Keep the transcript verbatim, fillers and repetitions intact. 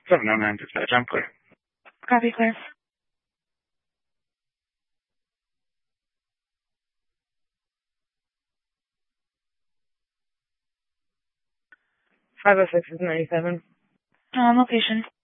seven oh nine dispatch, I'm clear. Copy, clear. five oh six is ninety-seven. On location.